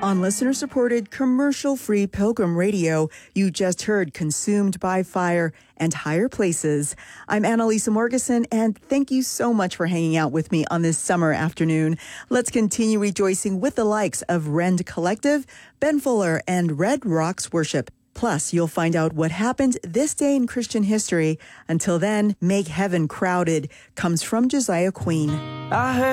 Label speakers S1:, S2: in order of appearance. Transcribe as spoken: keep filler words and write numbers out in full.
S1: On listener-supported, commercial-free Pilgrim Radio, you just heard Consumed by Fire and Higher Places. I'm Annalisa Morgeson, and thank you so much for hanging out with me on this summer afternoon. Let's continue rejoicing with the likes of Rend Collective, Ben Fuller, and Red Rocks Worship. Plus, you'll find out what happened this day in Christian history. Until then, Make Heaven Crowded comes from Josiah Queen.
S2: I heard